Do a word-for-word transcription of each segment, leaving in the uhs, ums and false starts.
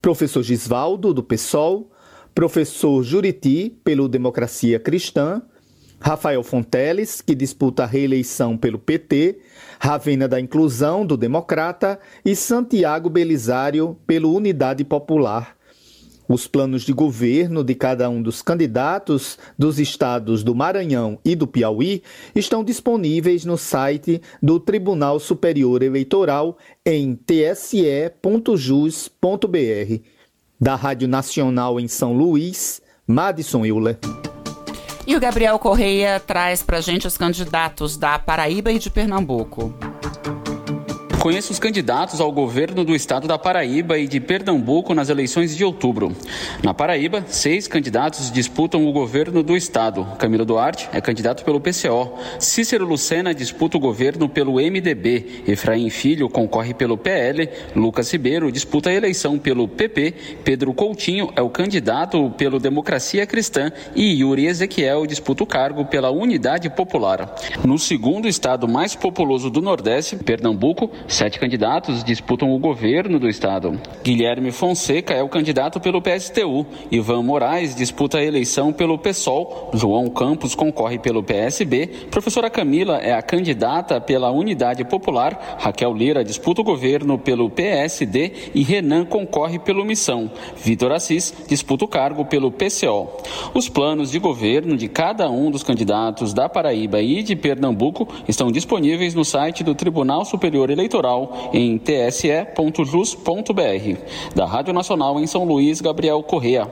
professor Gisvaldo, do PSOL, professor Juriti, pelo Democracia Cristã, Rafael Fonteles, que disputa a reeleição pelo P T, Ravena da Inclusão, do Democrata, e Santiago Belisário, pelo Unidade Popular. Os planos de governo de cada um dos candidatos dos estados do Maranhão e do Piauí estão disponíveis no site do Tribunal Superior Eleitoral em t s e ponto jus ponto b r. Da Rádio Nacional em São Luís, Madison Euler. E o Gabriel Correia traz pra gente os candidatos da Paraíba e de Pernambuco. Conheça os candidatos ao governo do estado da Paraíba e de Pernambuco nas eleições de outubro. Na Paraíba, seis candidatos disputam o governo do estado. Camilo Duarte é candidato pelo P C O. Cícero Lucena disputa o governo pelo M D B. Efraim Filho concorre pelo P L. Lucas Ribeiro disputa a eleição pelo P P. Pedro Coutinho é o candidato pelo Democracia Cristã. E Yuri Ezequiel disputa o cargo pela Unidade Popular. No segundo estado mais populoso do Nordeste, Pernambuco, sete candidatos disputam o governo do estado. Guilherme Fonseca é o candidato pelo P S T U. Ivan Moraes disputa a eleição pelo PSOL. João Campos concorre pelo P S B. Professora Camila é a candidata pela Unidade Popular. Raquel Lira disputa o governo pelo P S D e Renan concorre pelo Missão. Vitor Assis disputa o cargo pelo P C O. Os planos de governo de cada um dos candidatos da Paraíba e de Pernambuco estão disponíveis no site do Tribunal Superior Eleitoral em t s e ponto jus ponto b r. Da Rádio Nacional em São Luís, Gabriel Correia.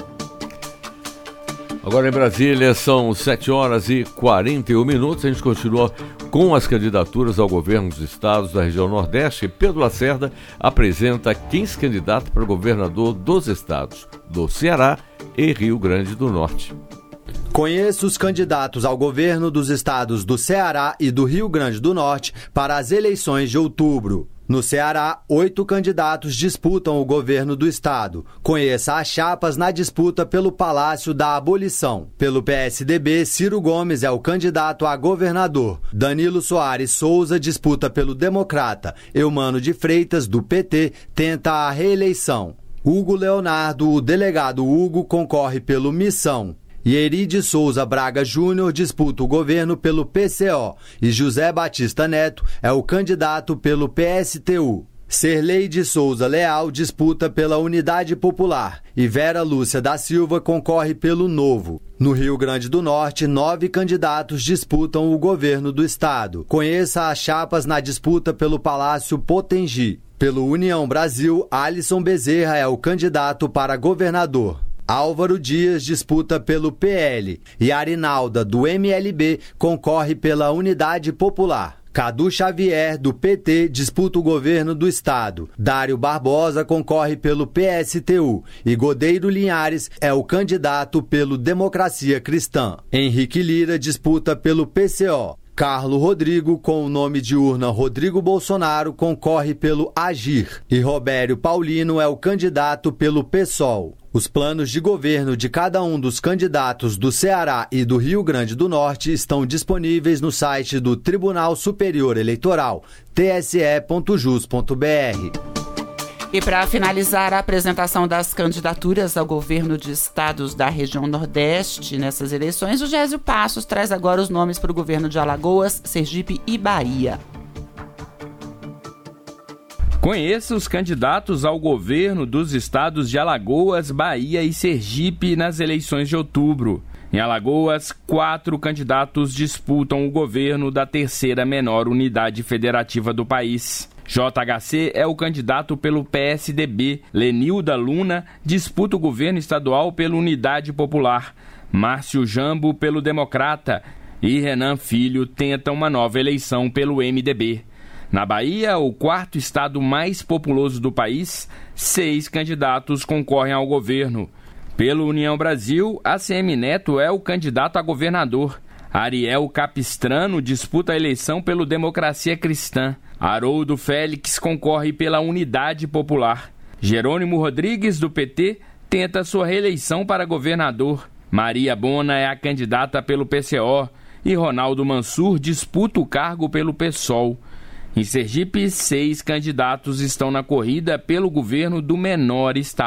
Agora em Brasília são sete horas e quarenta e um minutos. A gente continua com as candidaturas ao governo dos estados da região Nordeste. Pedro Lacerda apresenta quem se candidata para governador dos estados do Ceará e Rio Grande do Norte. Conheça os candidatos ao governo dos estados do Ceará e do Rio Grande do Norte para as eleições de outubro. No Ceará, oito candidatos disputam o governo do estado. Conheça as chapas na disputa pelo Palácio da Abolição. Pelo P S D B, Ciro Gomes é o candidato a governador. Danilo Soares Souza disputa pelo Democrata. Eumano de Freitas, do P T, tenta a reeleição. Hugo Leonardo, o delegado Hugo, concorre pelo Missão. Yeri de Souza Braga Júnior disputa o governo pelo P C O e José Batista Neto é o candidato pelo P S T U. Serlei de Souza Leal disputa pela Unidade Popular e Vera Lúcia da Silva concorre pelo Novo. No Rio Grande do Norte, nove candidatos disputam o governo do estado. Conheça as chapas na disputa pelo Palácio Potengi. Pelo União Brasil, Alisson Bezerra é o candidato para governador. Álvaro Dias disputa pelo P L e Arinalda, do M L B, concorre pela Unidade Popular. Cadu Xavier, do P T, disputa o governo do estado. Dário Barbosa concorre pelo P S T U e Godeiro Linhares é o candidato pelo Democracia Cristã. Henrique Lira disputa pelo P C O. Carlo Rodrigo, com o nome de urna Rodrigo Bolsonaro, concorre pelo Agir. E Robério Paulino é o candidato pelo PSOL. Os planos de governo de cada um dos candidatos do Ceará e do Rio Grande do Norte estão disponíveis no site do Tribunal Superior Eleitoral, t s e ponto jus ponto b r. E para finalizar a apresentação das candidaturas ao governo de estados da região Nordeste nessas eleições, o Gésio Passos traz agora os nomes para o governo de Alagoas, Sergipe e Bahia. Conheça os candidatos ao governo dos estados de Alagoas, Bahia e Sergipe nas eleições de outubro. Em Alagoas, quatro candidatos disputam o governo da terceira menor unidade federativa do país. J H C é o candidato pelo P S D B. Lenilda Luna disputa o governo estadual pela Unidade Popular. Márcio Jambo pelo Democrata. E Renan Filho tenta uma nova eleição pelo M D B. Na Bahia, o quarto estado mais populoso do país, seis candidatos concorrem ao governo. Pelo União Brasil, A C M Neto é o candidato a governador. Ariel Capistrano disputa a eleição pelo Democracia Cristã. Haroldo Félix concorre pela Unidade Popular. Jerônimo Rodrigues, do P T, tenta sua reeleição para governador. Maria Bona é a candidata pelo P C O e Ronaldo Mansur disputa o cargo pelo PSOL. Em Sergipe, seis candidatos estão na corrida pelo governo do menor estado.